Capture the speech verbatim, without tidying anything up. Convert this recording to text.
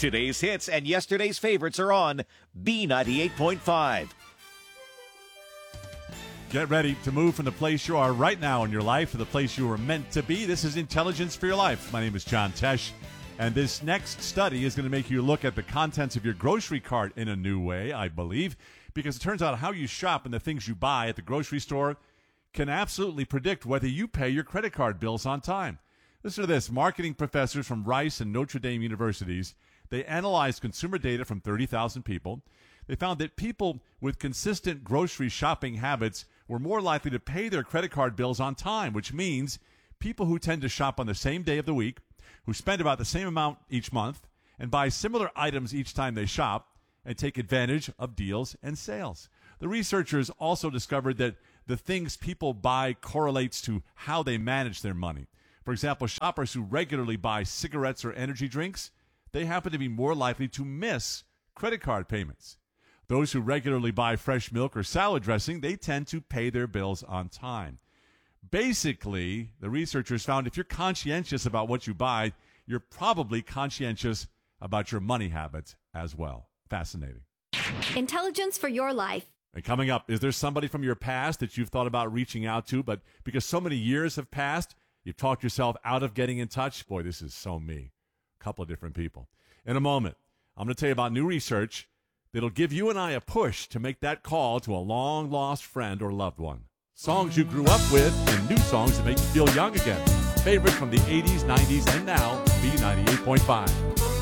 Today's hits and yesterday's favorites are on B ninety-eight point five. Get ready to move from the place you are right now in your life to the place you were meant to be. This is Intelligence for Your Life. My name is John Tesh, and this next study is going to make you look at the contents of your grocery cart in a new way, I believe, because it turns out how you shop and the things you buy at the grocery store can absolutely predict whether you pay your credit card bills on time. Listen to this. Marketing professors from Rice and Notre Dame universities, they analyzed consumer data from thirty thousand people. They found that people with consistent grocery shopping habits were more likely to pay their credit card bills on time, which means people who tend to shop on the same day of the week, who spend about the same amount each month, and buy similar items each time they shop, and take advantage of deals and sales. The researchers also discovered that the things people buy correlates to how they manage their money. For example, shoppers who regularly buy cigarettes or energy drinks, they happen to be more likely to miss credit card payments. Those who regularly buy fresh milk or salad dressing, they tend to pay their bills on time. Basically, the researchers found if you're conscientious about what you buy, you're probably conscientious about your money habits as well. Fascinating. Intelligence for your life. And coming up, is there somebody from your past that you've thought about reaching out to, but because so many years have passed, you've talked yourself out of getting in touch? Boy, this is so me. A couple of different people. In a moment, I'm going to tell you about new research that'll give you and I a push to make that call to a long-lost friend or loved one. Songs you grew up with and new songs that make you feel young again. Favorites from the eighties, nineties, and now, B ninety-eight point five.